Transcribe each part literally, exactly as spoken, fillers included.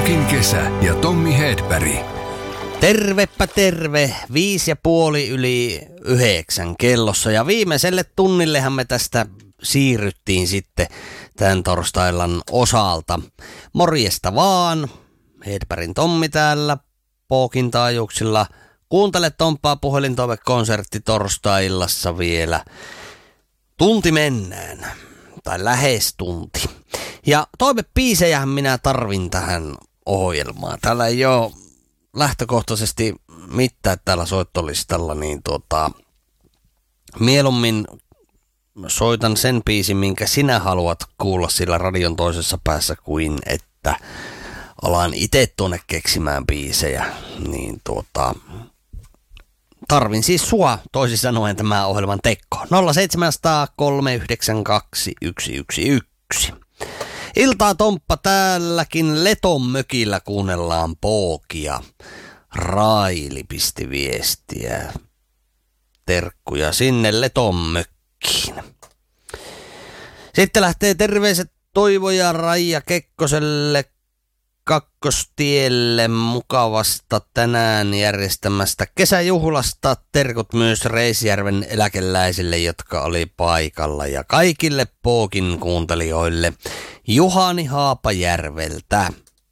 Pookin kesä ja Tommi Hedberg. Tervepä terve, viisi ja puoli yli yhdeksän kellossa ja viimeiselle tunnillehan me tästä siirryttiin sitten tämän torstaillan osalta. Morjesta vaan, Hedbergin Tommi täällä Pookin taajuuksilla. Kuuntele Tomppaa puhelintoivekonsertti torstaillassa vielä. Tunti mennään, tai lähes tunti. Ja toivebiisejähän minä tarvin tähän ohjelmaan. Täällä ei ole lähtökohtaisesti mitään täällä soittolistalla, niin tuota, mieluummin soitan sen biisin, minkä sinä haluat kuulla sillä radion toisessa päässä, kuin että alan itse tuonne keksimään biisejä. Niin tuota, tarvin siis sua, toisin sanoen tämä ohjelman tekko. nolla seitsemän nolla nolla kolme yhdeksän kaksi yksi yksi yksi. Iltaa Tomppa täälläkin Leton mökillä kuunnellaan Pookia. Raili pisti viestiä. Terkkuja sinne Leton mökkiin. Sitten lähtee terveiset Toivo ja Raija Kekkoselle Kakkostielle mukavasta tänään järjestämästä kesäjuhlasta. Terkut myös Reisjärven eläkeläisille, jotka oli paikalla, ja kaikille Pookin kuuntelijoille Juhani Haapajärveltä.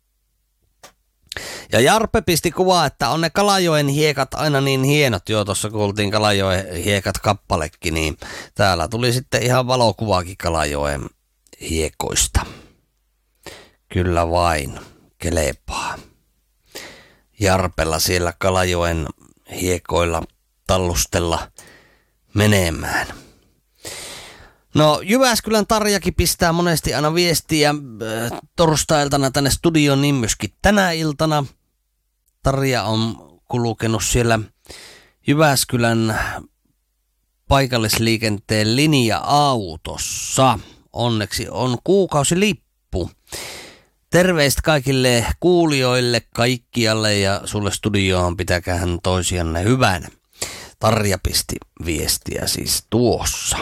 Ja Jarppe pisti kuvaa, että on ne Kalajoen hiekat aina niin hienot. Jo tuossa kuultiin Kalajoen hiekat kappalekin, niin täällä tuli sitten ihan valokuvaakin Kalajoen hiekoista. Kyllä vain. Kelepaa. Jarpella siellä Kalajoen hiekoilla tallustella menemään. No Jyväskylän Tarjakin pistää monesti aina viestiä äh, torstailtana tänne studioon, niin myöskin tänä iltana. Tarja on kulkenut siellä Jyväskylän paikallisliikenteen linja-autossa. Onneksi on kuukausilippu. Terveistä kaikille kuulijoille, kaikkialle, ja sulle studioon pitäkähän toisianne hyvänä. Tarja pisti viestiä siis tuossa.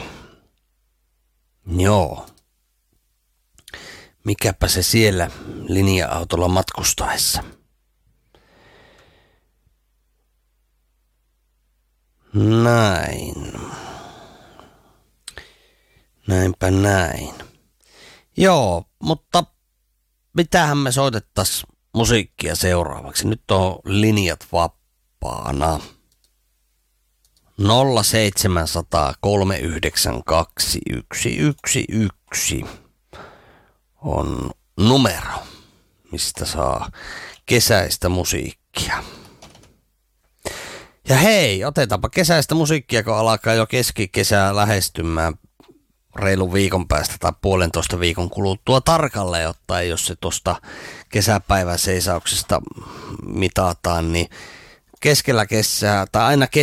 Joo. Mikäpä se siellä linja-autolla matkustaessa. Näin. Näinpä näin. Joo, mutta mitähän me soitettais musiikkia seuraavaksi? Nyt on linjat vapaana. nolla seitsemän nolla nolla kolme yhdeksän kaksi yksi yksi yksi on numero, mistä saa kesäistä musiikkia. Ja hei, otetaanpa kesäistä musiikkia, kun alkaa jo keskikesää lähestymään reilun viikon päästä tai puolentoista viikon kuluttua tarkalleen ottaen, jos se tuosta kesäpäivän seisauksesta mitataan, niin keskellä kesää tai aina